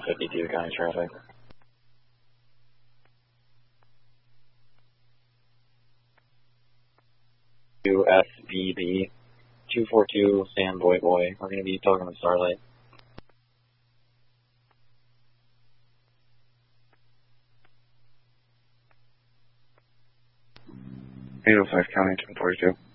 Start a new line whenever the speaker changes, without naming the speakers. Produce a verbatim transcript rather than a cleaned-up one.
fifty-two county traffic. two S B B, two four two Sam Boy Boy. We're going to be talking with Starlight.
eight oh five County, ten forty-two.